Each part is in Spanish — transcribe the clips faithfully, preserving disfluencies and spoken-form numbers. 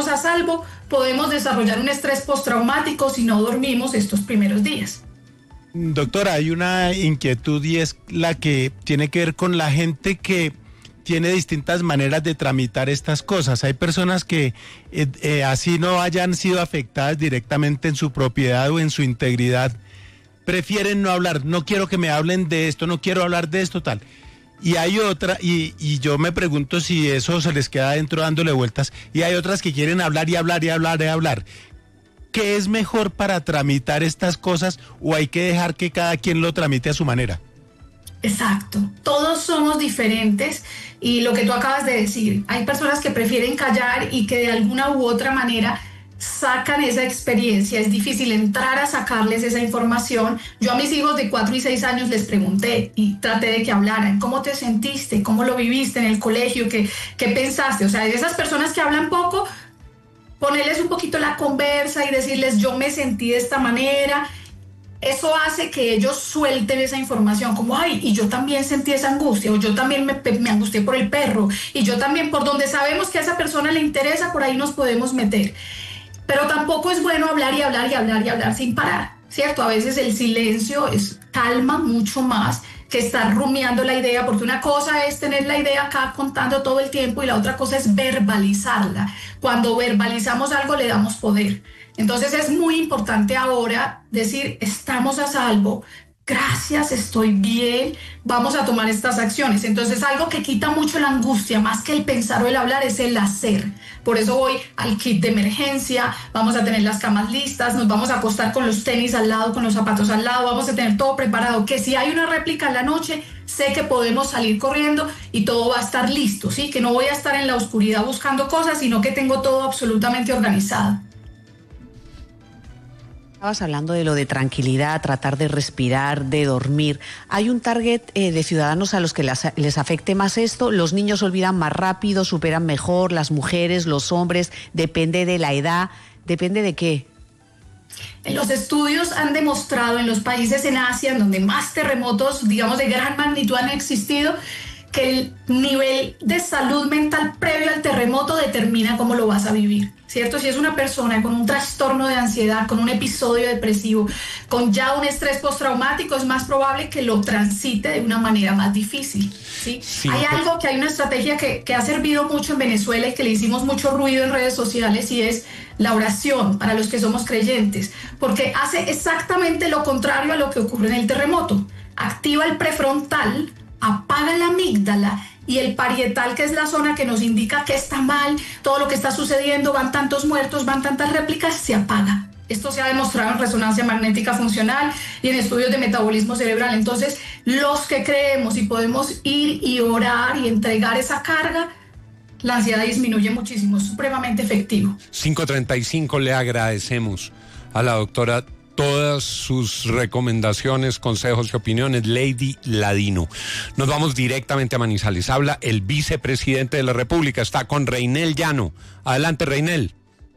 estemos a salvo, podemos desarrollar un estrés postraumático si no dormimos estos primeros días. Doctora, hay una inquietud y es la que tiene que ver con la gente que tiene distintas maneras de tramitar estas cosas. Hay personas que eh, eh, así no hayan sido afectadas directamente en su propiedad o en su integridad, prefieren no hablar, no quiero que me hablen de esto, no quiero hablar de esto, tal. Y hay otra, y, y yo me pregunto si eso se les queda adentro dándole vueltas, y hay otras que quieren hablar y hablar y hablar y hablar. ¿Qué es mejor para tramitar estas cosas o hay que dejar que cada quien lo tramite a su manera? Exacto, todos somos diferentes y lo que tú acabas de decir, hay personas que prefieren callar y que de alguna u otra manera sacan esa experiencia, es difícil entrar a sacarles esa información. Yo a mis hijos de cuatro y seis años les pregunté y traté de que hablaran, ¿cómo te sentiste? ¿Cómo lo viviste en el colegio? ¿Qué, qué pensaste? O sea, de esas personas que hablan poco, ponerles un poquito la conversa y decirles yo me sentí de esta manera, eso hace que ellos suelten esa información como ay, y yo también sentí esa angustia, o yo también me, me angustié por el perro, y yo también, por donde sabemos que a esa persona le interesa, por ahí nos podemos meter. Pero tampoco es bueno hablar y hablar y hablar y hablar sin parar, ¿cierto? A veces el silencio es, calma mucho más que estar rumiando la idea, porque una cosa es tener la idea acá contando todo el tiempo y la otra cosa es verbalizarla. Cuando verbalizamos algo le damos poder. Entonces es muy importante ahora decir, estamos a salvo, gracias, estoy bien, vamos a tomar estas acciones. Entonces algo que quita mucho la angustia, más que el pensar o el hablar, es el hacer. Por eso voy al kit de emergencia, vamos a tener las camas listas, nos vamos a acostar con los tenis al lado, con los zapatos al lado, vamos a tener todo preparado, que si hay una réplica en la noche, sé que podemos salir corriendo y todo va a estar listo, ¿sí? Que no voy a estar en la oscuridad buscando cosas, sino que tengo todo absolutamente organizado. Estabas hablando de lo de tranquilidad, tratar de respirar, de dormir. ¿Hay un target eh, de ciudadanos a los que les, les afecte más esto? ¿Los niños olvidan más rápido, superan mejor, las mujeres, los hombres? ¿Depende de la edad? ¿Depende de qué? Los estudios han demostrado en los países en Asia, en donde más terremotos, digamos, de gran magnitud han existido, que el nivel de salud mental previo al terremoto determina cómo lo vas a vivir, ¿cierto? Si es una persona con un trastorno de ansiedad, con un episodio depresivo, con ya un estrés postraumático, es más probable que lo transite de una manera más difícil, ¿sí? Sí, hay pues... algo que hay una estrategia que, que ha servido mucho en Venezuela y que le hicimos mucho ruido en redes sociales, y es la oración para los que somos creyentes, porque hace exactamente lo contrario a lo que ocurre en el terremoto. Activa el prefrontal, apaga la amígdala y el parietal, que es la zona que nos indica que está mal, todo lo que está sucediendo, van tantos muertos, van tantas réplicas, se apaga. Esto se ha demostrado en resonancia magnética funcional y en estudios de metabolismo cerebral. Entonces, los que creemos y podemos ir y orar y entregar esa carga, la ansiedad disminuye muchísimo, es supremamente efectivo. cinco treinta y cinco, le agradecemos a la doctora todas sus recomendaciones, consejos y opiniones. Lady Ladino. Nos vamos directamente a Manizales. Habla el vicepresidente de la República. Está con Reynel Llano. Adelante, Reynel.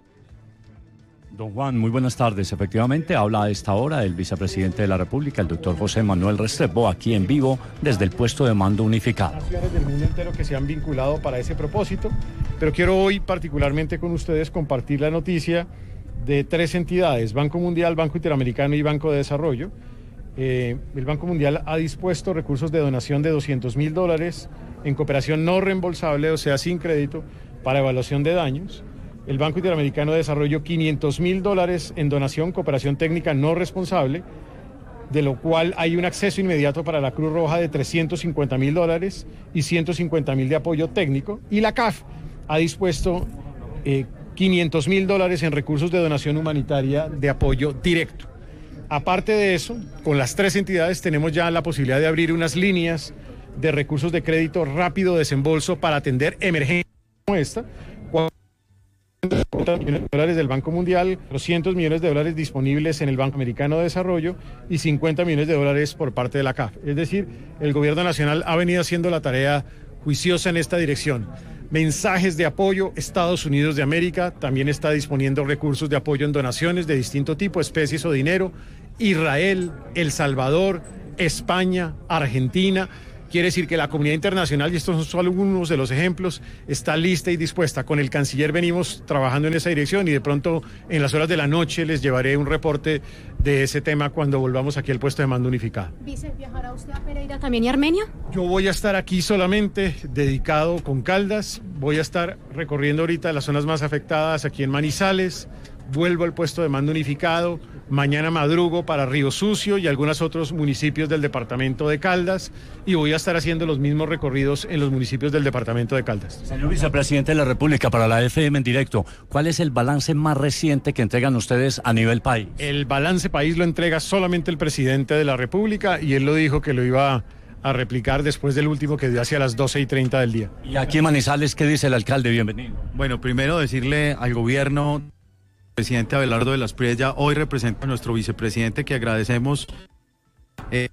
Don Juan, muy buenas tardes. Efectivamente, habla a esta hora el vicepresidente de la República, el doctor José Manuel Restrepo, aquí en vivo desde el puesto de mando unificado. Naciones del mundo entero que se han vinculado para ese propósito, pero quiero hoy particularmente con ustedes compartir la noticia de tres entidades: Banco Mundial, Banco Interamericano y Banco de Desarrollo. Eh, el Banco Mundial ha dispuesto recursos de donación de doscientos mil dólares en cooperación no reembolsable, o sea, sin crédito, para evaluación de daños. El Banco Interamericano de Desarrollo, quinientos mil dólares en donación, cooperación técnica no responsable, de lo cual hay un acceso inmediato para la Cruz Roja de trescientos cincuenta mil dólares y ciento cincuenta mil de apoyo técnico. Y la C A F ha dispuesto eh, quinientos mil dólares en recursos de donación humanitaria de apoyo directo. Aparte de eso, con las tres entidades tenemos ya la posibilidad de abrir unas líneas de recursos de crédito rápido desembolso para atender emergencias como esta. cuarenta millones de dólares del Banco Mundial, doscientos millones de dólares disponibles en el Banco Americano de Desarrollo y cincuenta millones de dólares por parte de la C A F. Es decir, el gobierno nacional ha venido haciendo la tarea juiciosa en esta dirección. Mensajes de apoyo. Estados Unidos de América también está disponiendo recursos de apoyo en donaciones de distinto tipo, especies o dinero. Israel, El Salvador, España, Argentina. Quiere decir que la comunidad internacional, y estos son solo algunos de los ejemplos, está lista y dispuesta. Con el canciller venimos trabajando en esa dirección y de pronto en las horas de la noche les llevaré un reporte de ese tema cuando volvamos aquí al puesto de mando unificado. Vice, ¿viajará usted a Pereira también y Armenia? Yo voy a estar aquí solamente dedicado con Caldas, voy a estar recorriendo ahorita las zonas más afectadas aquí en Manizales, vuelvo al puesto de mando unificado, mañana madrugo para Río Sucio y algunos otros municipios del departamento de Caldas y voy a estar haciendo los mismos recorridos en los municipios del departamento de Caldas. Señor Vicepresidente de la República, para la F M en directo, ¿cuál es el balance más reciente que entregan ustedes a nivel país? El balance país lo entrega solamente el presidente de la República y él lo dijo que lo iba a replicar después del último que dio hacia las doce y treinta del día. Y aquí en Manizales, ¿qué dice el alcalde? Bienvenido. Bueno, primero decirle al gobierno, presidente Abelardo de la Espriella, hoy representa a nuestro vicepresidente, que agradecemos. Eh,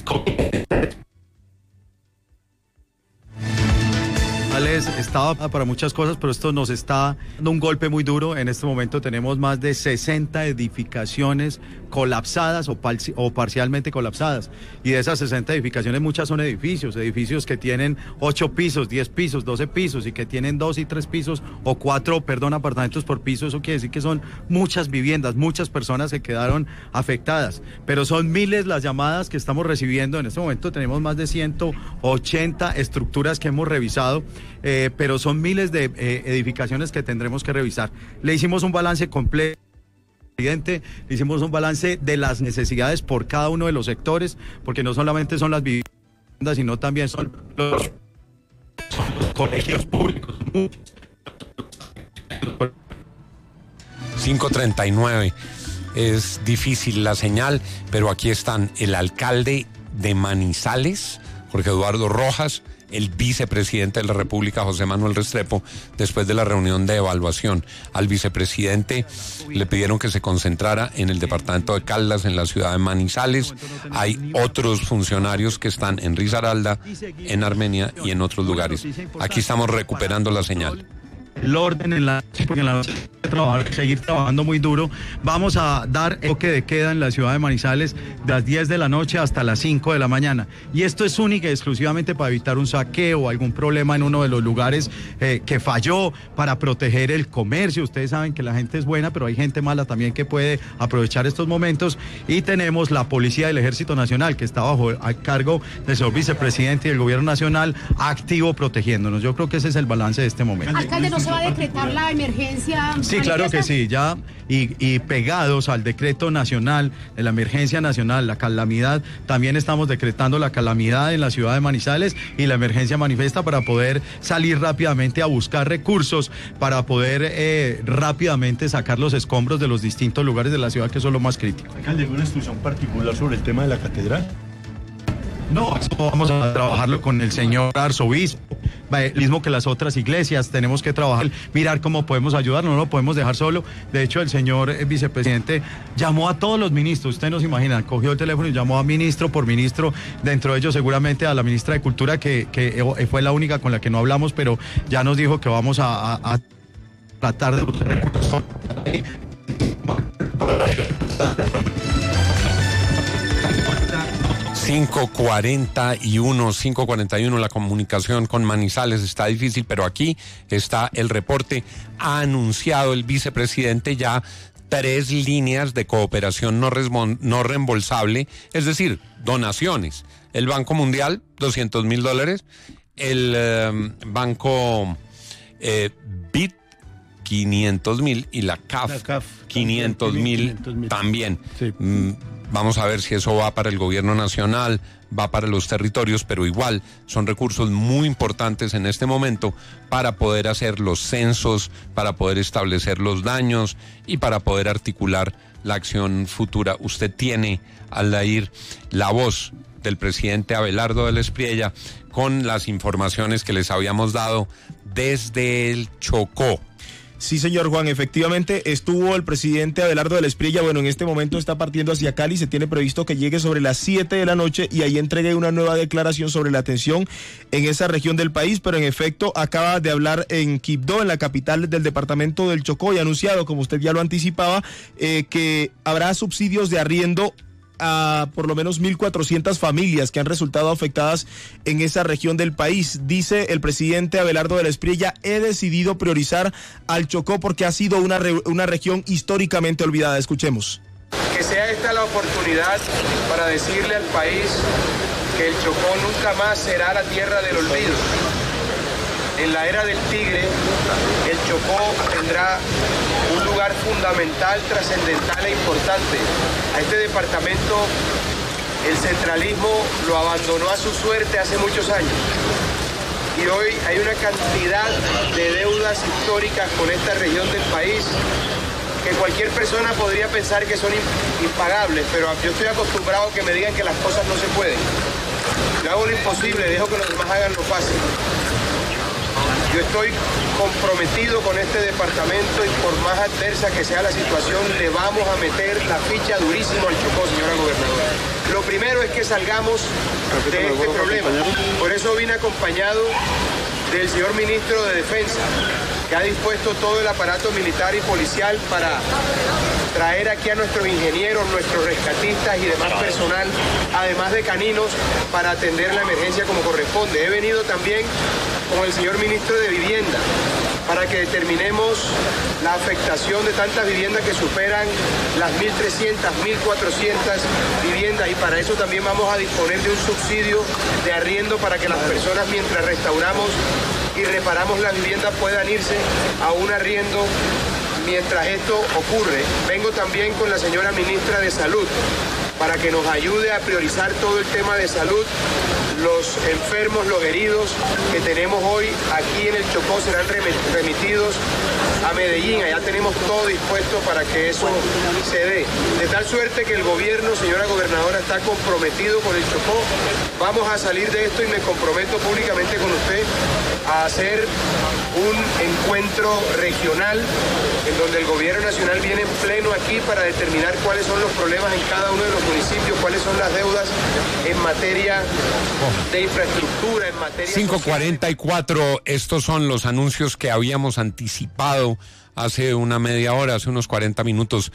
Estaba para muchas cosas, pero esto nos está dando un golpe muy duro. En este momento tenemos más de sesenta edificaciones colapsadas o, o parcialmente colapsadas. Y de esas sesenta edificaciones, muchas son edificios, edificios que tienen ocho pisos, diez pisos, doce pisos y que tienen dos y tres pisos o cuatro, perdón, apartamentos por piso. Eso quiere decir que son muchas viviendas, muchas personas que quedaron afectadas. Pero son miles las llamadas que estamos recibiendo. En este momento tenemos más de ciento ochenta estructuras que hemos revisado. Eh, pero son miles de eh, edificaciones que tendremos que revisar. Le hicimos un balance completo, le hicimos un balance de las necesidades por cada uno de los sectores, porque no solamente son las viviendas, sino también son los, son los colegios públicos. cinco treinta y nueve. Es difícil la señal, pero aquí están el alcalde de Manizales, Jorge Eduardo Rojas, el vicepresidente de la República, José Manuel Restrepo, después de la reunión de evaluación. Al vicepresidente le pidieron que se concentrara en el departamento de Caldas, en la ciudad de Manizales. Hay otros funcionarios que están en Risaralda, en Armenia y en otros lugares. Aquí estamos recuperando la señal. El orden en la porque en la noche hay que trabajar, seguir trabajando muy duro. Vamos a dar el toque de queda en la ciudad de Manizales de las diez de la noche hasta las cinco de la mañana. Y esto es única y exclusivamente para evitar un saqueo o algún problema en uno de los lugares eh, que falló, para proteger el comercio. Ustedes saben que la gente es buena, pero hay gente mala también que puede aprovechar estos momentos. Y tenemos la Policía del Ejército Nacional, que está bajo a cargo del señor vicepresidente y del Gobierno Nacional, activo protegiéndonos. Yo creo que ese es el balance de este momento. Alcalde, ¿no se va a decretar la emergencia? Sí, claro que sí, ya y, y pegados al decreto nacional de la emergencia nacional, la calamidad, también estamos decretando la calamidad en la ciudad de Manizales y la emergencia manifiesta, para poder salir rápidamente a buscar recursos, para poder eh, rápidamente sacar los escombros de los distintos lugares de la ciudad, que son lo más crítico. ¿Alcalde, alguna instrucción particular sobre el tema de la catedral? No, eso vamos a trabajarlo con el señor arzobispo, mismo que las otras iglesias. Tenemos que trabajar, mirar cómo podemos ayudar, no lo podemos dejar solo. De hecho, el señor vicepresidente llamó a todos los ministros, usted no se imagina, cogió el teléfono y llamó a ministro por ministro, dentro de ellos seguramente a la ministra de Cultura, que, que fue la única con la que no hablamos, pero ya nos dijo que vamos a, a, a tratar de buscar recursos. cinco cuarenta y uno, cinco cuarenta y uno, la comunicación con Manizales está difícil, pero aquí está el reporte. Ha anunciado el vicepresidente ya tres líneas de cooperación no, no reembolsable, es decir, donaciones. El Banco Mundial, doscientos mil dólares, el eh, Banco eh, B I D, quinientos mil, y la C A F, la C A F quinientos mil también. Sí. Mm, Vamos a ver si eso va para el gobierno nacional, va para los territorios, pero igual son recursos muy importantes en este momento para poder hacer los censos, para poder establecer los daños y para poder articular la acción futura. Usted tiene, Aldair, la voz del presidente Abelardo de la Espriella con las informaciones que les habíamos dado desde el Chocó. Sí, señor Juan, efectivamente estuvo el presidente Abelardo de la Espriella. Bueno, en este momento está partiendo hacia Cali, se tiene previsto que llegue sobre las siete de la noche y ahí entregue una nueva declaración sobre la atención en esa región del país, pero en efecto acaba de hablar en Quibdó, en la capital del departamento del Chocó, y ha anunciado, como usted ya lo anticipaba, eh, que habrá subsidios de arriendo a por lo menos mil cuatrocientas familias que han resultado afectadas en esa región del país. Dice el presidente Abelardo de la Espriella: he decidido priorizar al Chocó porque ha sido una, re, una región históricamente olvidada. Escuchemos. Que sea esta la oportunidad para decirle al país que el Chocó nunca más será la tierra del olvido. En la era del tigre, el Chocó tendrá un lugar fundamental, trascendental e importante. A este departamento el centralismo lo abandonó a su suerte hace muchos años. Y hoy hay una cantidad de deudas históricas con esta región del país que cualquier persona podría pensar que son impagables, pero yo estoy acostumbrado a que me digan que las cosas no se pueden. Yo hago lo imposible, dejo que los demás hagan lo fácil. Yo estoy comprometido con este departamento y por más adversa que sea la situación, le vamos a meter la ficha durísimo al Chocó, señora gobernadora. Lo primero es que salgamos de este problema. Por eso vine acompañado del señor ministro de Defensa, que ha dispuesto todo el aparato militar y policial para traer aquí a nuestros ingenieros, nuestros rescatistas y demás personal, además de caninos, para atender la emergencia como corresponde. He venido también con el señor ministro de Vivienda para que determinemos la afectación de tantas viviendas que superan las mil trescientas, mil cuatrocientas viviendas, y para eso también vamos a disponer de un subsidio de arriendo para que las personas, mientras restauramos y reparamos las viviendas, puedan irse a un arriendo mientras esto ocurre. Vengo también con la señora ministra de Salud para que nos ayude a priorizar todo el tema de salud. Los enfermos, los heridos que tenemos hoy aquí en el Chocó serán remitidos a Medellín. Allá tenemos todo dispuesto para que eso se dé. De tal suerte que el gobierno, señora gobernadora, está comprometido con el Chocó. Vamos a salir de esto y me comprometo públicamente con usted a hacer un encuentro regional en donde el gobierno nacional viene en pleno aquí para determinar cuáles son los problemas en cada uno de los municipios, cuáles son las deudas en materia de infraestructura, en materia cinco cuarenta y cuatro, estos son los anuncios que habíamos anticipado hace una media hora, hace unos cuarenta minutos.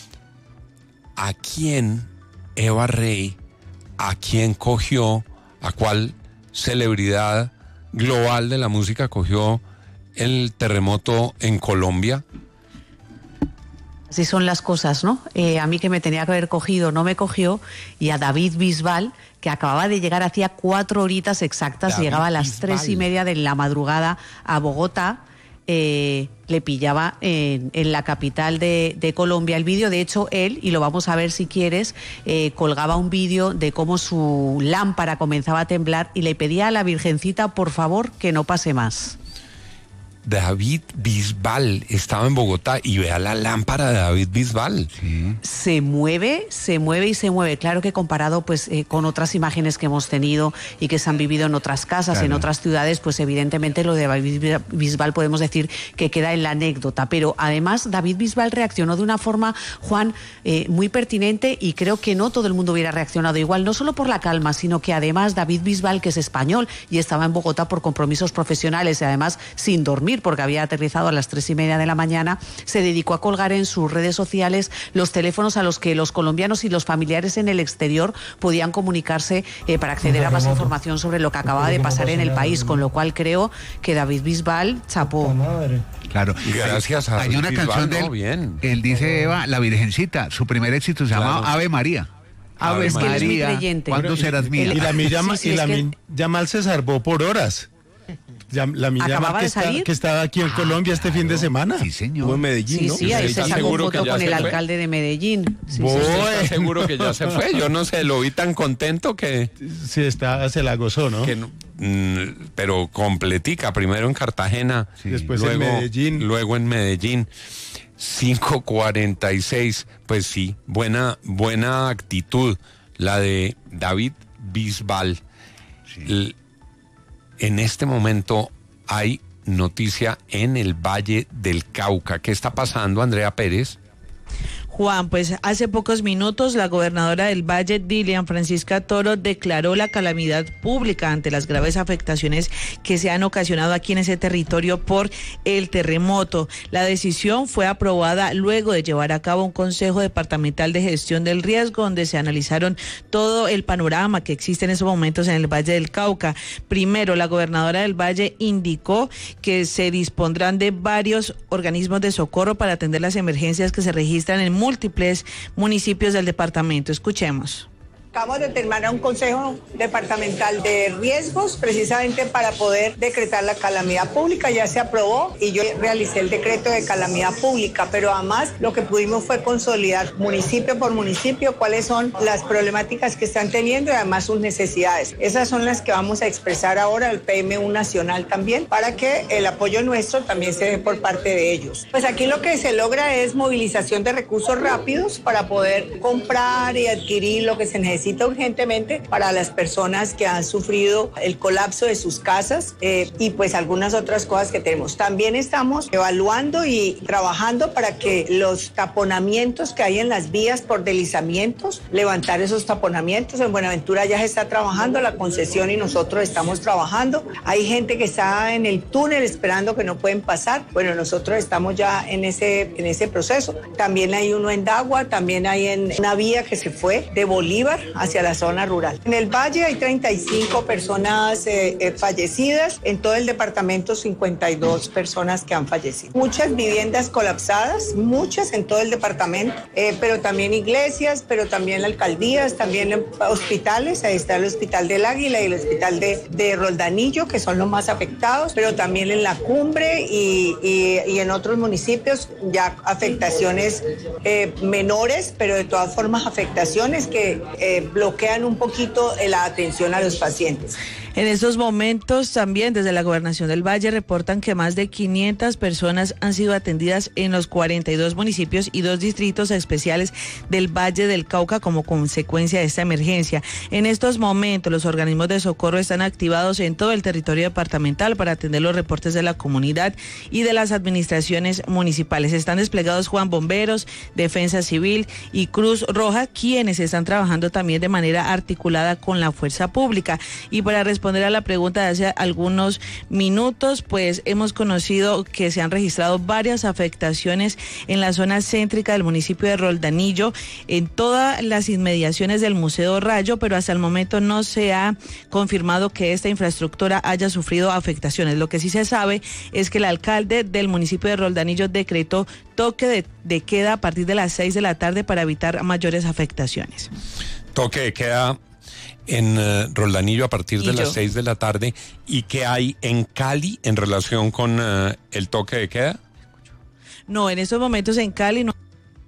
¿A quién Eva Rey, a quién cogió, a cuál celebridad global de la música cogió el terremoto en Colombia? Así son las cosas, ¿no? Eh, a mí que me tenía que haber cogido, no me cogió, y a David Bisbal, que acababa de llegar hacía cuatro horitas exactas, David llegaba a las Bisbal. tres y media de la madrugada a Bogotá, eh, le pillaba en, en la capital de, de Colombia. El vídeo, de hecho, él, y lo vamos a ver si quieres, eh, colgaba un vídeo de cómo su lámpara comenzaba a temblar y le pedía a la Virgencita, por favor, que no pase más. David Bisbal estaba en Bogotá y vea la lámpara de David Bisbal. Sí. Se mueve, se mueve y se mueve. Claro que comparado pues eh, con otras imágenes que hemos tenido y que se han vivido en otras casas, claro, en otras ciudades, pues evidentemente lo de David Bisbal podemos decir que queda en la anécdota. Pero además David Bisbal reaccionó de una forma, Juan, eh, muy pertinente, y creo que no todo el mundo hubiera reaccionado igual, no solo por la calma, sino que además David Bisbal, que es español y estaba en Bogotá por compromisos profesionales y además sin dormir, porque había aterrizado a las tres y media de la mañana, se dedicó a colgar en sus redes sociales los teléfonos a los que los colombianos y los familiares en el exterior podían comunicarse eh, para acceder a más información sobre lo que acababa de pasar en el país, con lo cual creo que David Bisbal chapó. Claro. Gracias a Hay una Bisbal, canción de él, no, bien. él dice, Eva, la Virgencita, su primer éxito se llama Claro. Ave María. Ave Ave María. María, ¿cuándo serás mía? Y la Miyama, Sí, sí, y es la que- Mi- Yamal se salvó por horas. Ya- La Miyama ¿Acababa que, de está, salir? que estaba aquí en Colombia este fin de semana. Sí, señor. O en Medellín, Sí, ¿no? sí, ahí se ¿Estás sacó seguro foto que ya con se el fue? alcalde de Medellín. Sí, sí, Voy. sí. ¿Estás seguro que ya se fue? Yo no sé, lo vi tan contento que... Sí, está, se la gozó, ¿no? que no- mm, pero completica, primero en Cartagena, Sí. Después luego, en Medellín. luego en Medellín. cinco cuarenta y seis, pues sí, buena, buena actitud la de David Bisbal. L- En este momento hay noticia en el Valle del Cauca. ¿Qué está pasando, Andrea Pérez? Juan, pues hace pocos minutos la gobernadora del Valle, Dilian Francisca Toro, declaró la calamidad pública ante las graves afectaciones que se han ocasionado aquí en ese territorio por el terremoto. La decisión fue aprobada luego de llevar a cabo un Consejo Departamental de Gestión del Riesgo, donde se analizaron todo el panorama que existe en esos momentos en el Valle del Cauca. Primero, la gobernadora del Valle indicó que se dispondrán de varios organismos de socorro para atender las emergencias que se registran en múltiples municipios del departamento. Escuchemos. Acabamos de terminar un Consejo Departamental de Riesgos precisamente para poder decretar la calamidad pública. Ya se aprobó y yo realicé el decreto de calamidad pública, pero además lo que pudimos fue consolidar municipio por municipio cuáles son las problemáticas que están teniendo y además sus necesidades. Esas son las que vamos a expresar ahora al P M U nacional también, para que el apoyo nuestro también se dé por parte de ellos. Pues aquí lo que se logra es movilización de recursos rápidos para poder comprar y adquirir lo que se necesita urgentemente para las personas que han sufrido el colapso de sus casas eh, y pues algunas otras cosas que tenemos. También estamos evaluando y trabajando para que los taponamientos que hay en las vías por deslizamientos, levantar esos taponamientos. En Buenaventura ya se está trabajando la concesión y nosotros estamos trabajando. Hay gente que está en el túnel esperando que no pueden pasar. Bueno, nosotros estamos ya en ese, en ese proceso. También hay uno en Dagua, también hay en una vía que se fue de Bolívar hacia la zona rural. En el Valle hay treinta y cinco personas eh, eh, fallecidas, en todo el departamento cincuenta y dos personas que han fallecido. Muchas viviendas colapsadas, muchas en todo el departamento, eh, pero también iglesias, pero también alcaldías, también hospitales. Ahí está el Hospital del Águila y el Hospital de, de Roldanillo, que son los más afectados, pero también en La Cumbre y, y, y en otros municipios ya afectaciones eh, menores, pero de todas formas afectaciones que eh, bloquean un poquito la atención a los pacientes. En estos momentos también desde la Gobernación del Valle reportan que más de quinientas personas han sido atendidas en los cuarenta y dos municipios y dos distritos especiales del Valle del Cauca como consecuencia de esta emergencia. En estos momentos los organismos de socorro están activados en todo el territorio departamental para atender los reportes de la comunidad y de las administraciones municipales. Están desplegados, Juan, bomberos, Defensa Civil y Cruz Roja, quienes están trabajando también de manera articulada con la fuerza pública. Y para responder a la pregunta de hace algunos minutos, pues hemos conocido que se han registrado varias afectaciones en la zona céntrica del municipio de Roldanillo, en todas las inmediaciones del Museo Rayo, pero hasta el momento no se ha confirmado que esta infraestructura haya sufrido afectaciones. Lo que sí se sabe es que el alcalde del municipio de Roldanillo decretó toque de, de queda a partir de las seis de la tarde para evitar mayores afectaciones. Toque de queda en uh, Roldanillo a partir de las seis de la tarde. ¿Y qué hay en Cali en relación con uh, el toque de queda? No, en estos momentos en Cali no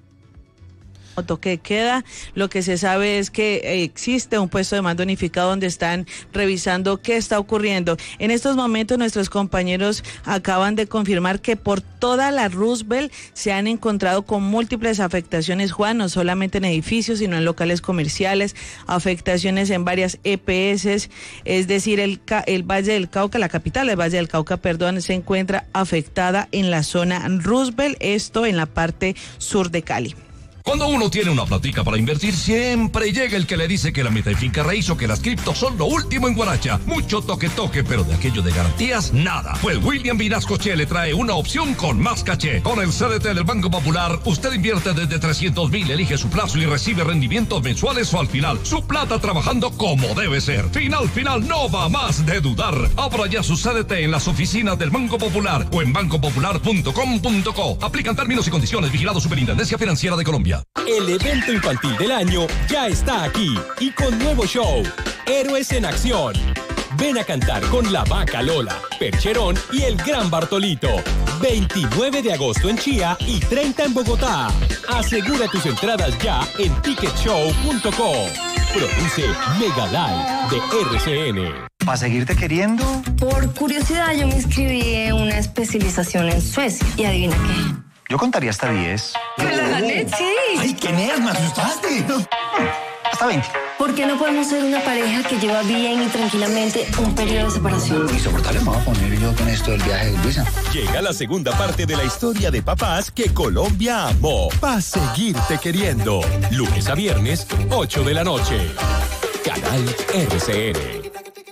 toque de queda. Lo que se sabe es que existe un puesto de mando unificado donde están revisando qué está ocurriendo. En estos momentos nuestros compañeros acaban de confirmar que por toda la Roosevelt se han encontrado con múltiples afectaciones, Juan, no solamente en edificios, sino en locales comerciales, afectaciones en varias E P S, es decir, el, el Valle del Cauca, la capital del Valle del Cauca, perdón, se encuentra afectada en la zona Roosevelt, esto en la parte sur de Cali. Cuando uno tiene una platica para invertir, siempre llega el que le dice que la meta de finca raíz o que las criptos son lo último en Guaracha. Mucho toque toque, pero de aquello de garantías, nada. Pues William Vinascoche le trae una opción con más caché. Con el C D T del Banco Popular, usted invierte desde trescientos mil, elige su plazo y recibe rendimientos mensuales o al final. Su plata trabajando como debe ser. Final, final, no va más de dudar. Abra ya su C D T en las oficinas del Banco Popular o en banco popular punto com punto co. Aplican términos y condiciones. Vigilado Superintendencia Financiera de Colombia. El evento infantil del año ya está aquí y con nuevo show, Héroes en Acción. Ven a cantar con la Vaca Lola, Percherón y el Gran Bartolito. veintinueve de agosto en Chía y treinta en Bogotá. Asegura tus entradas ya en ticket show punto co. Produce Mega Live de R C N. ¿Para seguirte queriendo? Por curiosidad yo me inscribí en una especialización en Suecia y adivina qué. Yo contaría hasta diez. ¿Me la gané? Sí. ¡Ay, qué neas, me asustaste! hasta veinte. ¿Por qué no podemos ser una pareja que lleva bien y tranquilamente un periodo de separación? Insoportable me voy a poner yo con esto del viaje de Luisa. Llega la segunda parte de la historia de papás que Colombia amó. Pa' seguirte queriendo. Lunes a viernes, ocho de la noche. Canal R C N.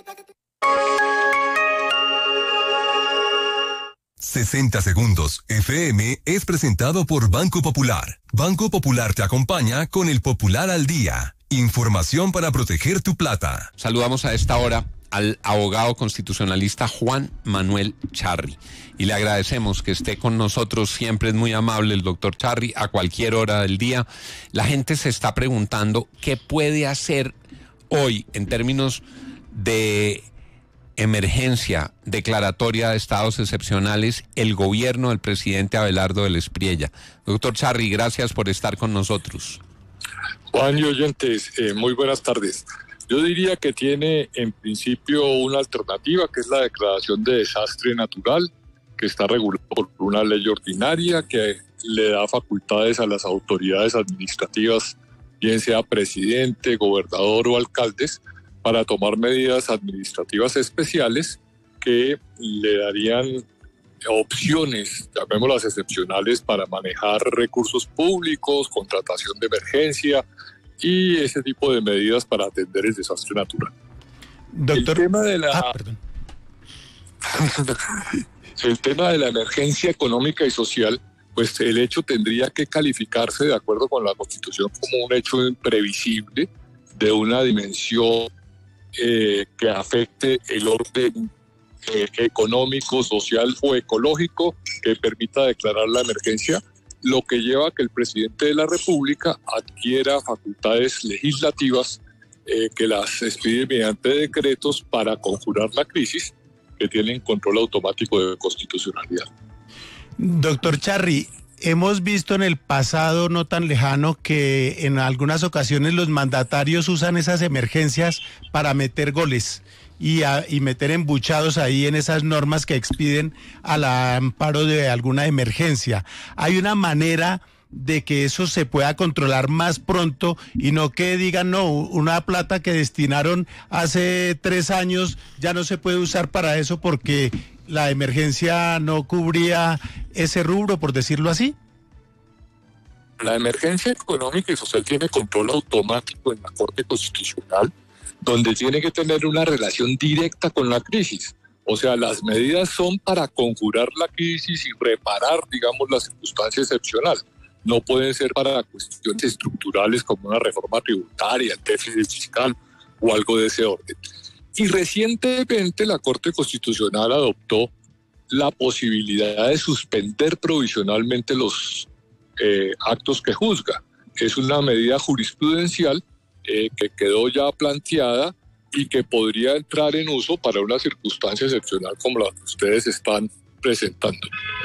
sesenta segundos F M es presentado por Banco Popular. Banco Popular te acompaña con el Popular al Día. Información para proteger tu plata. Saludamos a esta hora al abogado constitucionalista Juan Manuel Charri y le agradecemos que esté con nosotros. Siempre es muy amable el doctor Charri a cualquier hora del día. La gente se está preguntando qué puede hacer hoy en términos de emergencia declaratoria de estados excepcionales el gobierno del presidente Abelardo del Espriella. Doctor Charri, gracias por estar con nosotros. Juan y oyentes, eh, muy buenas tardes. Yo diría que tiene en principio una alternativa, que es la declaración de desastre natural, que está regulada por una ley ordinaria que le da facultades a las autoridades administrativas, bien sea presidente, gobernador o alcaldes, para tomar medidas administrativas especiales que le darían opciones, llamémoslas excepcionales, para manejar recursos públicos, contratación de emergencia y ese tipo de medidas para atender el desastre natural. Doctor... El tema de la... Ah, perdón. El tema de la emergencia económica y social, pues el hecho tendría que calificarse de acuerdo con la Constitución como un hecho imprevisible de una dimensión eh, que afecte el orden eh, económico, social o ecológico que permita declarar la emergencia, lo que lleva a que el presidente de la República adquiera facultades legislativas eh, que las expide mediante decretos para conjurar la crisis, que tienen control automático de constitucionalidad. Doctor Charri, hemos visto en el pasado no tan lejano que en algunas ocasiones los mandatarios usan esas emergencias para meter goles y, a, y meter embuchados ahí en esas normas que expiden al amparo de alguna emergencia. ¿Hay una manera de que eso se pueda controlar más pronto y no que digan, no, una plata que destinaron hace tres años ya no se puede usar para eso porque la emergencia no cubría ese rubro, por decirlo así? La emergencia económica y social tiene control automático en la Corte Constitucional, donde tiene que tener una relación directa con la crisis. O sea, las medidas son para conjurar la crisis y reparar, digamos, la circunstancia excepcional. No pueden ser para cuestiones estructurales como una reforma tributaria, déficit fiscal o algo de ese orden. Y recientemente la Corte Constitucional adoptó la posibilidad de suspender provisionalmente los eh, actos que juzga. Es una medida jurisprudencial eh, que quedó ya planteada y que podría entrar en uso para una circunstancia excepcional como la que ustedes están presentando.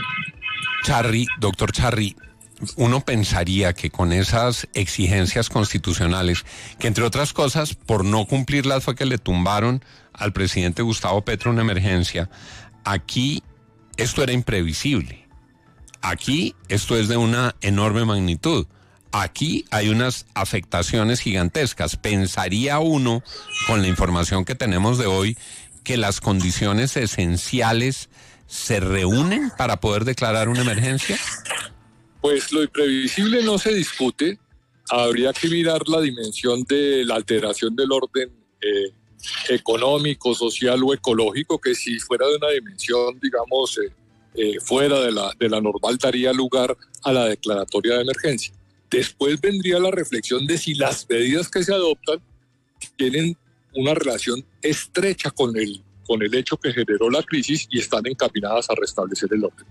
Charri, doctor Charri, uno pensaría que con esas exigencias constitucionales, que entre otras cosas, por no cumplirlas fue que le tumbaron al presidente Gustavo Petro una emergencia, aquí esto era imprevisible. Aquí esto es de una enorme magnitud. Aquí hay unas afectaciones gigantescas. Pensaría uno, con la información que tenemos de hoy, que las condiciones esenciales se reúnen para poder declarar una emergencia. Pues lo imprevisible no se discute. Habría que mirar la dimensión de la alteración del orden eh, económico, social o ecológico, que si fuera de una dimensión, digamos, eh, eh, fuera de la, de la normal, daría lugar a la declaratoria de emergencia. Después vendría la reflexión de si las medidas que se adoptan tienen una relación estrecha con el, con el hecho que generó la crisis y están encaminadas a restablecer el orden.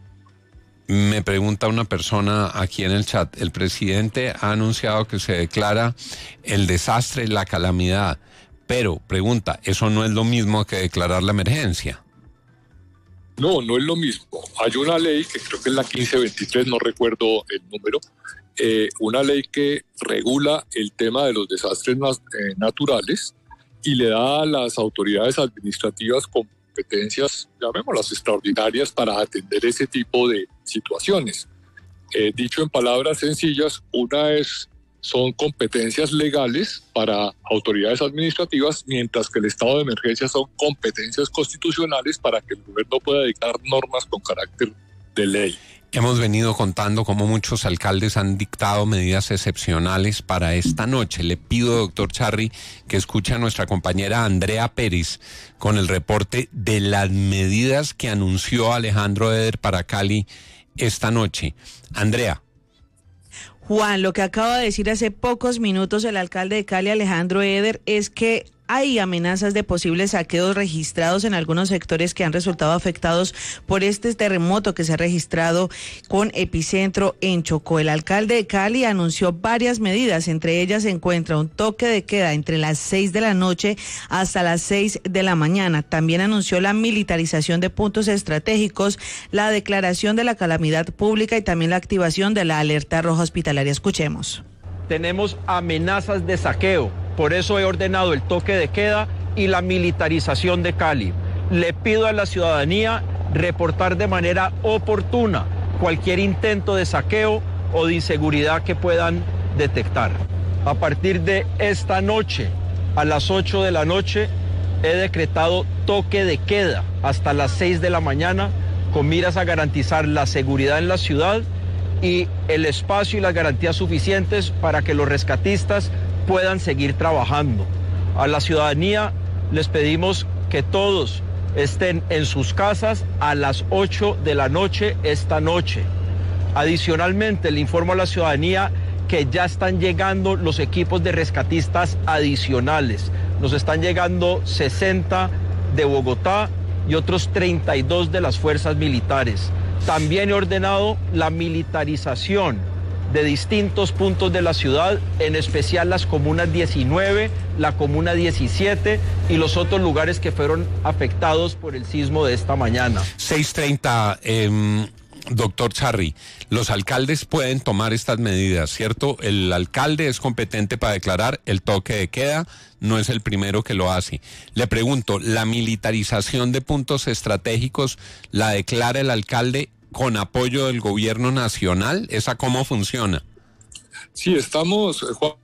Me pregunta una persona aquí en el chat, el presidente ha anunciado que se declara el desastre, la calamidad, pero pregunta, ¿eso no es lo mismo que declarar la emergencia? No, no es lo mismo. Hay una ley, que creo que es la quince veintitrés, no recuerdo el número, eh, una ley que regula el tema de los desastres nat- eh, naturales y le da a las autoridades administrativas competencias, llamémoslas extraordinarias, para atender ese tipo de situaciones. Eh, dicho en palabras sencillas, una es son competencias legales para autoridades administrativas, mientras que el estado de emergencia son competencias constitucionales para que el gobierno pueda dictar normas con carácter de ley. Hemos venido contando cómo muchos alcaldes han dictado medidas excepcionales para esta noche. Le pido, doctor Charri, que escuche a nuestra compañera Andrea Pérez con el reporte de las medidas que anunció Alejandro Eder para Cali esta noche. Andrea. Juan, lo que acaba de decir hace pocos minutos el alcalde de Cali, Alejandro Eder, es que hay amenazas de posibles saqueos registrados en algunos sectores que han resultado afectados por este terremoto que se ha registrado con epicentro en Chocó. El alcalde de Cali anunció varias medidas, entre ellas se encuentra un toque de queda entre las seis de la noche hasta las seis de la mañana. También anunció la militarización de puntos estratégicos, la declaración de la calamidad pública y también la activación de la alerta roja hospitalaria. Escuchemos. Tenemos amenazas de saqueo, por eso he ordenado el toque de queda y la militarización de Cali. Le pido a la ciudadanía reportar de manera oportuna cualquier intento de saqueo o de inseguridad que puedan detectar. A partir de esta noche, a las ocho de la noche, he decretado toque de queda hasta las seis de la mañana con miras a garantizar la seguridad en la ciudad y el espacio y las garantías suficientes para que los rescatistas puedan seguir trabajando. A la ciudadanía les pedimos que todos estén en sus casas a las ocho de la noche esta noche. Adicionalmente, le informo a la ciudadanía que ya están llegando los equipos de rescatistas adicionales. Nos están llegando sesenta de Bogotá y otros treinta y dos de las fuerzas militares. También he ordenado la militarización de distintos puntos de la ciudad, en especial las comunas diecinueve, la comuna diecisiete y los otros lugares que fueron afectados por el sismo de esta mañana. seis treinta, eh, doctor Charri, los alcaldes pueden tomar estas medidas, ¿cierto? El alcalde es competente para declarar el toque de queda, no es el primero que lo hace. Le pregunto, ¿la militarización de puntos estratégicos la declara el alcalde con apoyo del gobierno nacional? ¿Esa cómo funciona? Sí, estamos, Juan,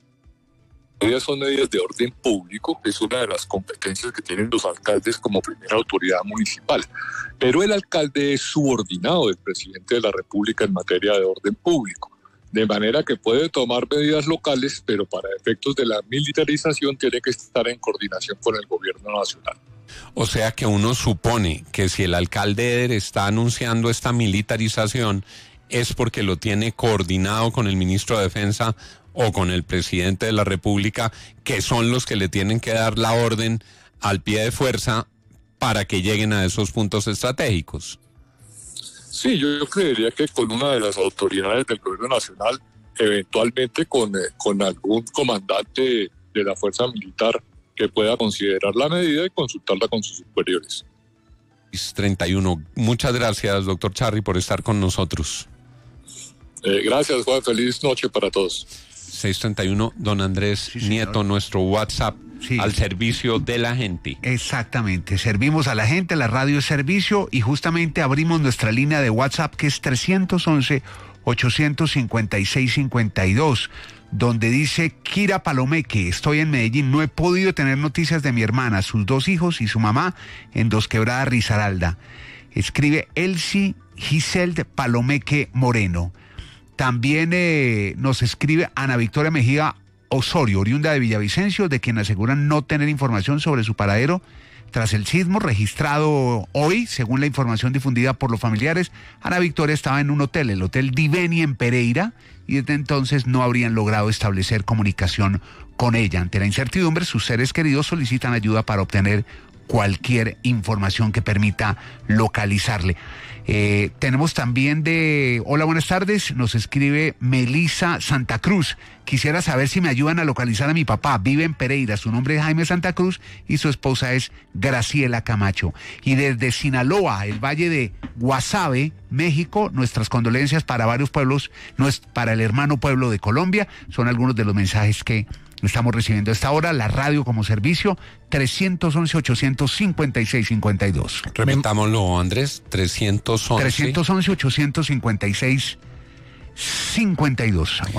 medidas son medidas de orden público, es una de las competencias que tienen los alcaldes como primera autoridad municipal, pero el alcalde es subordinado del presidente de la República en materia de orden público, de manera que puede tomar medidas locales, pero para efectos de la militarización tiene que estar en coordinación con el gobierno nacional. O sea que uno supone que si el alcalde Eder está anunciando esta militarización es porque lo tiene coordinado con el ministro de Defensa o con el presidente de la República, que son los que le tienen que dar la orden al pie de fuerza para que lleguen a esos puntos estratégicos. Sí, yo, yo creería que con una de las autoridades del gobierno nacional, eventualmente con, eh, con algún comandante de la fuerza militar que pueda considerar la medida y consultarla con sus superiores. treinta y uno. Muchas gracias, doctor Charri, por estar con nosotros. Eh, gracias, Juan. Feliz noche para todos. seis treinta y uno, don Andrés sí, Nieto, nuestro WhatsApp sí. Al servicio de la gente. Exactamente, servimos a la gente, la radio es servicio y justamente abrimos nuestra línea de WhatsApp que es trescientos once, ochocientos cincuenta y seis, cincuenta y dos. Donde dice Kira Palomeque, estoy en Medellín, no he podido tener noticias de mi hermana, sus dos hijos y su mamá en Dos Quebradas, Risaralda. Escribe Elsie Giselde Palomeque Moreno. También eh, nos escribe Ana Victoria Mejía Osorio, oriunda de Villavicencio, de quien aseguran no tener información sobre su paradero tras el sismo registrado hoy, según la información difundida por los familiares. Ana Victoria estaba en un hotel, el Hotel Diveni en Pereira, y desde entonces no habrían logrado establecer comunicación con ella. Ante la incertidumbre, sus seres queridos solicitan ayuda para obtener cualquier información que permita localizarle. Eh, tenemos también de... Hola, buenas tardes, nos escribe Melisa Santa Cruz. Quisiera saber si me ayudan a localizar a mi papá, vive en Pereira, su nombre es Jaime Santa Cruz y su esposa es Graciela Camacho. Y desde Sinaloa, el Valle de Guasave, México, nuestras condolencias para varios pueblos, no es para el hermano pueblo de Colombia, son algunos de los mensajes que estamos recibiendo a esta hora. La radio como servicio, trescientos once, ochocientos cincuenta y seis, cincuenta y dos. Repetámoslo, Andrés, trescientos once. trescientos once, ochocientos cincuenta y seis, cincuenta y dos, Juan.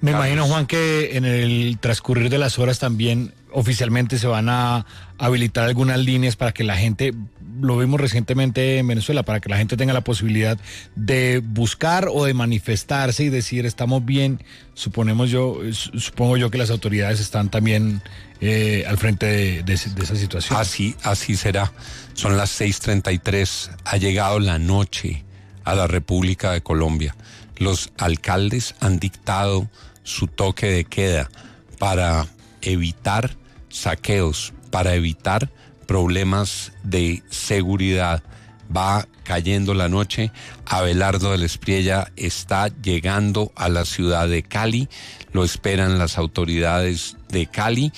Me imagino, Juan, que en el transcurrir de las horas también oficialmente se van a habilitar algunas líneas para que la gente, lo vimos recientemente en Venezuela, para que la gente tenga la posibilidad de buscar o de manifestarse y decir estamos bien. Suponemos yo, supongo yo que las autoridades están también eh, al frente de, de, de esa situación. Así, así será. Son las seis treinta y tres, ha llegado la noche a la República de Colombia. Los alcaldes han dictado su toque de queda para evitar saqueos, para evitar problemas de seguridad. Va cayendo la noche. Abelardo del Espriella está llegando a la ciudad de Cali. Lo esperan las autoridades de Cali.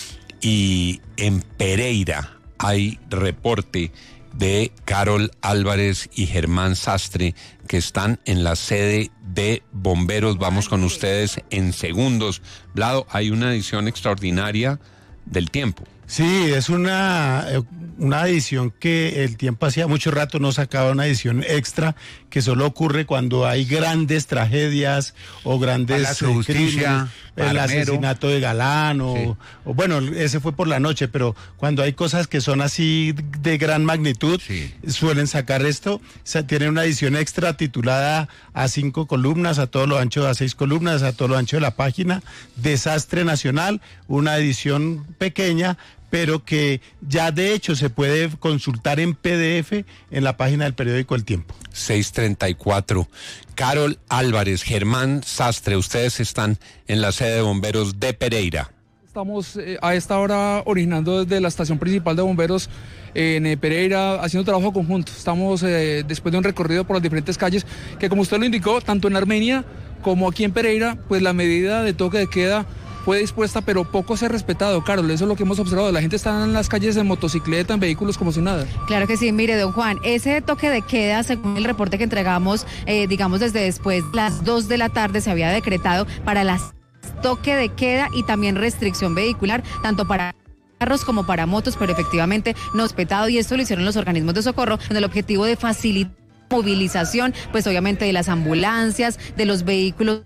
Y en Pereira hay reporte de Carol Álvarez y Germán Sastre, que están en la sede de bomberos. Vamos con ustedes en segundos. Vlado, hay una edición extraordinaria del Tiempo. Sí, es una, una edición que el Tiempo hacía mucho rato no sacaba, una edición extra que solo ocurre cuando hay grandes tragedias o grandes Palacio de Justicia, crímenes, el asesinato de Galán o, sí. o bueno, ese fue por la noche, pero cuando hay cosas que son así de gran magnitud, sí. suelen sacar esto. O sea, tiene una edición extra titulada a cinco columnas, a todo lo ancho, a seis columnas, a todo lo ancho de la página, Desastre Nacional, una edición pequeña, pero que ya de hecho se puede consultar en P D F en la página del periódico El Tiempo. seis treinta y cuatro. Carol Álvarez, Germán Sastre, ustedes están en la sede de bomberos de Pereira. Estamos eh, a esta hora originando desde la estación principal de bomberos en eh, Pereira, haciendo trabajo conjunto. Estamos eh, después de un recorrido por las diferentes calles, que como usted lo indicó, tanto en Armenia como aquí en Pereira, pues la medida de toque de queda fue dispuesta, pero poco se ha respetado, Carol. Eso es lo que hemos observado. La gente está en las calles en motocicleta, en vehículos, como si nada. Claro que sí. Mire, don Juan, ese toque de queda, según el reporte que entregamos, eh, digamos desde después de las dos de la tarde, se había decretado para las toque de queda y también restricción vehicular, tanto para carros como para motos, pero efectivamente no respetado, y esto lo hicieron los organismos de socorro con el objetivo de facilitar la movilización, pues obviamente de las ambulancias, de los vehículos.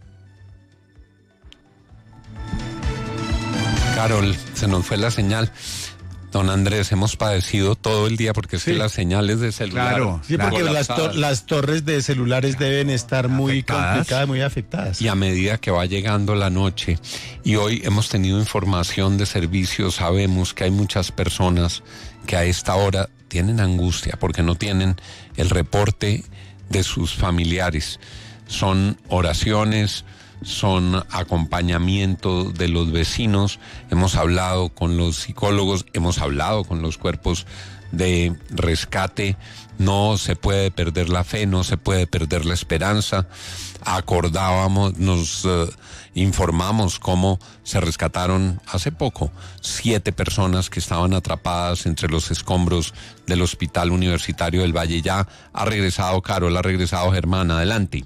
Carol, se nos fue la señal. Don Andrés, hemos padecido todo el día porque es Sí. que las señales de celular... Claro, sí, porque las, to- las torres de celulares deben estar muy Afectadas. complicadas, muy afectadas. Y a medida que va llegando la noche, y hoy hemos tenido información de servicios, sabemos que hay muchas personas que a esta hora tienen angustia porque no tienen el reporte de sus familiares. Son oraciones, son acompañamiento de los vecinos. Hemos hablado con los psicólogos, hemos hablado con los cuerpos de rescate. No se puede perder la fe, no se puede perder la esperanza. Acordábamos, nos uh, informamos cómo se rescataron hace poco siete personas que estaban atrapadas entre los escombros del Hospital Universitario del Valle. Ya ha regresado Carol, ha regresado Germán, adelante.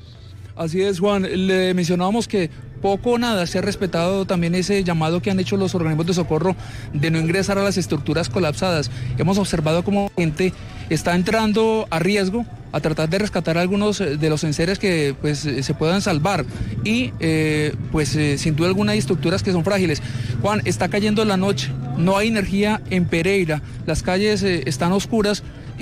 Así es, Juan. Le mencionábamos que poco o nada se ha respetado también ese llamado que han hecho los organismos de socorro de no ingresar a las estructuras colapsadas. Hemos observado cómo la gente está entrando a riesgo a tratar de rescatar algunos de los enseres que pues se puedan salvar y eh, pues eh, sin duda alguna hay estructuras que son frágiles. Juan, está cayendo la noche, no hay energía en Pereira, las calles eh, están oscuras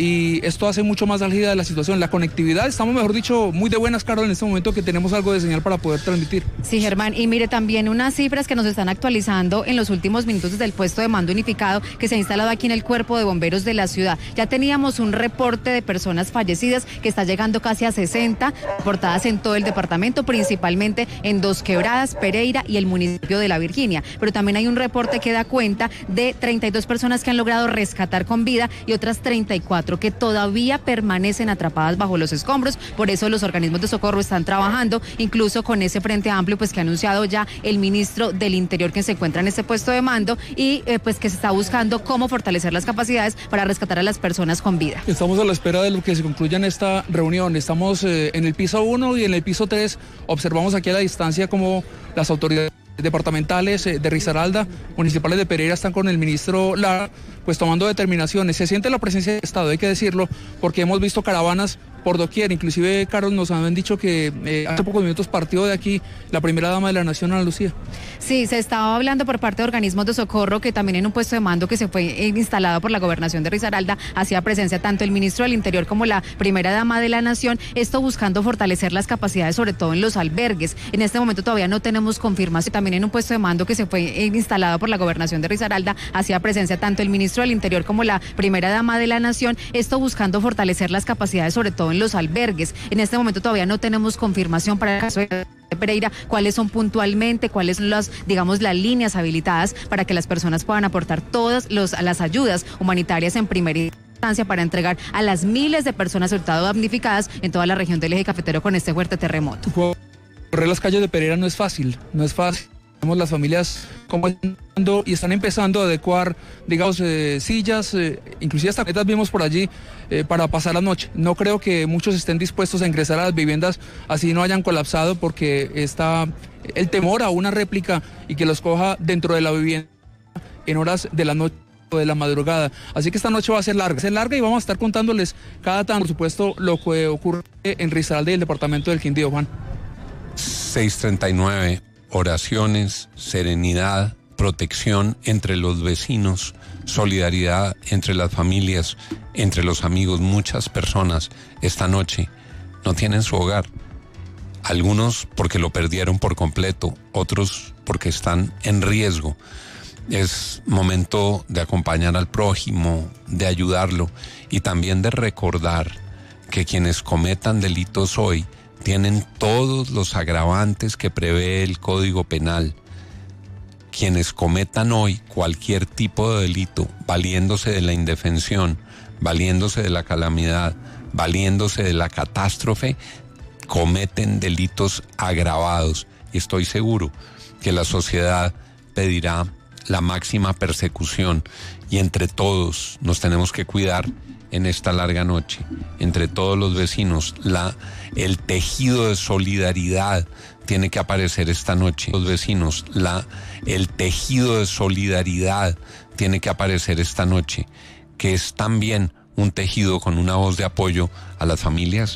y esto hace mucho más álgida la situación. La conectividad, estamos mejor dicho muy de buenas, Carol, en este momento que tenemos algo de señal para poder transmitir. Sí, Germán, y mire también unas cifras que nos están actualizando en los últimos minutos desde el puesto de mando unificado que se ha instalado aquí en el Cuerpo de Bomberos de la ciudad. Ya teníamos un reporte de personas fallecidas que está llegando casi a sesenta, reportadas en todo el departamento, principalmente en Dos Quebradas, Pereira y el municipio de La Virginia. Pero también hay un reporte que da cuenta de treinta y dos personas que han logrado rescatar con vida y otras treinta y cuatro que todavía permanecen atrapadas bajo los escombros. Por eso los organismos de socorro están trabajando, incluso con ese frente amplio pues que ha anunciado ya el ministro del Interior, que se encuentra en este puesto de mando, y eh, pues que se está buscando cómo fortalecer las capacidades para rescatar a las personas con vida. Estamos a la espera de lo que se concluya en esta reunión. Estamos eh, en el piso uno y en el piso tres observamos aquí a la distancia como las autoridades departamentales eh, de Risaralda, municipales de Pereira están con el ministro Lara, pues tomando determinaciones. Se siente la presencia del Estado, hay que decirlo, porque hemos visto caravanas por doquier. Inclusive, Carlos, nos han dicho que eh, hace pocos minutos partió de aquí la primera dama de la Nación, Ana Lucía. Sí, se estaba hablando por parte de organismos de socorro que también en un puesto de mando que se fue instalado por la gobernación de Risaralda hacía presencia tanto el ministro del Interior como la primera dama de la Nación, esto buscando fortalecer las capacidades, sobre todo en los albergues. En este momento todavía no tenemos confirmación. También en un puesto de mando que se fue instalado por la gobernación de Risaralda hacía presencia tanto el ministro del Interior como la primera dama de la Nación, esto buscando fortalecer las capacidades, sobre todo en los albergues. En este momento todavía no tenemos confirmación para el caso de Pereira, cuáles son puntualmente, cuáles son las, digamos, las líneas habilitadas para que las personas puedan aportar todas los, las ayudas humanitarias en primera instancia para entregar a las miles de personas, sobre todo damnificadas en toda la región del eje cafetero con este fuerte terremoto. Correr las calles de Pereira no es fácil, no es fácil. Vemos las familias como y están empezando a adecuar, digamos, eh, sillas, eh, inclusive hasta metas vimos por allí eh, para pasar la noche. No creo que muchos estén dispuestos a ingresar a las viviendas así no hayan colapsado, porque está el temor a una réplica y que los coja dentro de la vivienda en horas de la noche o de la madrugada. Así que esta noche va a ser larga, va a ser larga y vamos a estar contándoles cada tanto, por supuesto, lo que ocurre en Risaralda y el departamento del Quindío, Juan. seis treinta y nueve. Oraciones, serenidad, protección entre los vecinos, solidaridad entre las familias, entre los amigos. Muchas personas esta noche no tienen su hogar. Algunos porque lo perdieron por completo, otros porque están en riesgo. Es momento de acompañar al prójimo, de ayudarlo y también de recordar que quienes cometan delitos hoy tienen todos los agravantes que prevé el Código Penal. Quienes cometan hoy cualquier tipo de delito, valiéndose de la indefensión, valiéndose de la calamidad, valiéndose de la catástrofe, cometen delitos agravados. Y estoy seguro que la sociedad pedirá la máxima persecución y entre todos nos tenemos que cuidar en esta larga noche, entre todos los vecinos. La, el tejido de solidaridad tiene que aparecer esta noche. Los vecinos, la, el tejido de solidaridad tiene que aparecer esta noche, que es también un tejido con una voz de apoyo a las familias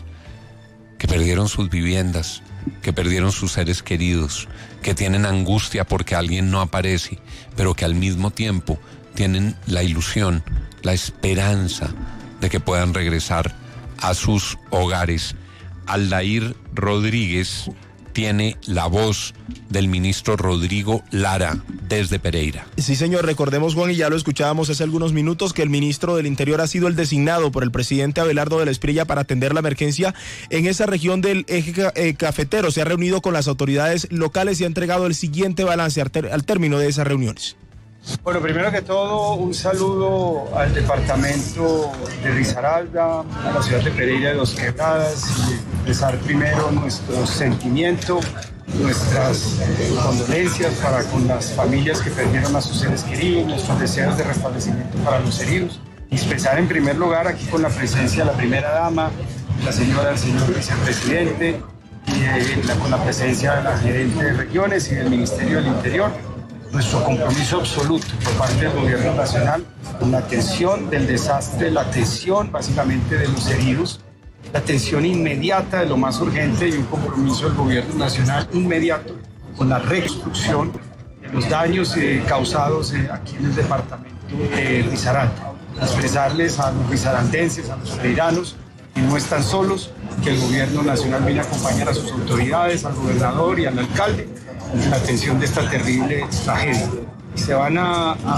que perdieron sus viviendas, que perdieron sus seres queridos, que tienen angustia porque alguien no aparece, pero que al mismo tiempo tienen la ilusión, la esperanza de que puedan regresar a sus hogares. Aldair Rodríguez tiene la voz del ministro Rodrigo Lara desde Pereira. Sí, señor, recordemos, Juan, y ya lo escuchábamos hace algunos minutos, que el ministro del Interior ha sido el designado por el presidente Abelardo de la Espriella para atender la emergencia en esa región del eje eh, cafetero. Se ha reunido con las autoridades locales y ha entregado el siguiente balance al, ter- al término de esas reuniones. Bueno, primero que todo, un saludo al departamento de Risaralda, a la ciudad de Pereira de Dos Quebradas, y expresar primero nuestro sentimiento, nuestras eh, condolencias para con las familias que perdieron a sus seres queridos, nuestros deseos de restablecimiento para los heridos. Y expresar en primer lugar aquí con la presencia de la primera dama, la señora, el señor vicepresidente, y eh, la, con la presencia de la gerente de regiones y del Ministerio del Interior, nuestro compromiso absoluto por parte del Gobierno Nacional con la atención del desastre, la atención básicamente de los heridos, la atención inmediata de lo más urgente y un compromiso del Gobierno Nacional inmediato con la reconstrucción de los daños eh, causados eh, aquí en el departamento de Risaralda. Expresarles a los risaraldenses, a los pereiranos, que no están solos, que el Gobierno Nacional viene a acompañar a sus autoridades, al gobernador y al alcalde en la atención de esta terrible tragedia. Se van a, a,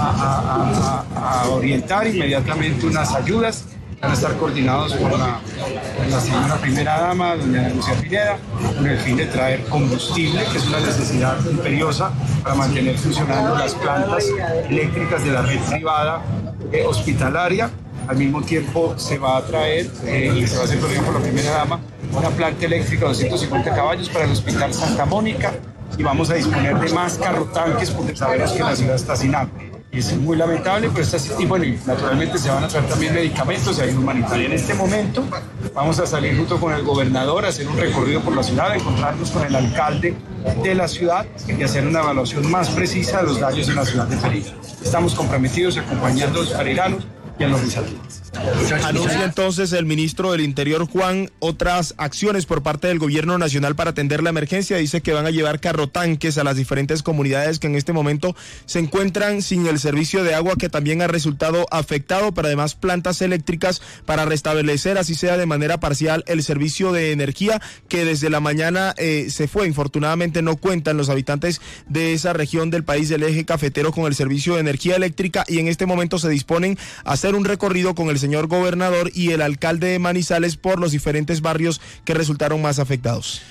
a, a, a orientar inmediatamente unas ayudas, van a estar coordinados con la, con la señora primera dama, doña Lucía Pineda, con el fin de traer combustible, que es una necesidad imperiosa para mantener funcionando las plantas eléctricas de la red privada eh, hospitalaria. Al mismo tiempo se va a traer, eh, y se va a hacer por la primera dama, una planta eléctrica de doscientos cincuenta caballos para el Hospital Santa Mónica, y vamos a disponer de más carrotanques porque sabemos que la ciudad está sin agua. Y es muy lamentable, pero está, y bueno, y naturalmente se van a traer también medicamentos y ayuda humanitaria. En este momento vamos a salir junto con el gobernador a hacer un recorrido por la ciudad, a encontrarnos con el alcalde de la ciudad y hacer una evaluación más precisa de los daños en la ciudad de Pereira. Estamos comprometidos acompañando a los pereiranos y en los risaraldenses. Anuncia entonces el ministro del Interior, Juan, otras acciones por parte del gobierno nacional para atender la emergencia. Dice que van a llevar carrotanques a las diferentes comunidades que en este momento se encuentran sin el servicio de agua, que también ha resultado afectado, pero además plantas eléctricas para restablecer, así sea de manera parcial, el servicio de energía que desde la mañana eh, se fue. Infortunadamente no cuentan los habitantes de esa región del país del eje cafetero con el servicio de energía eléctrica, y en este momento se disponen a hacer un recorrido con el señor gobernador y el alcalde de Manizales por los diferentes barrios que resultaron más afectados.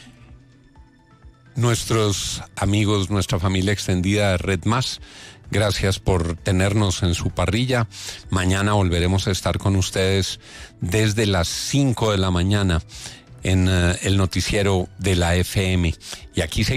Nuestros amigos, nuestra familia extendida de Red Más, gracias por tenernos en su parrilla. Mañana volveremos a estar con ustedes desde las cinco de la mañana en uh, el noticiero de la F M. Y aquí seguimos.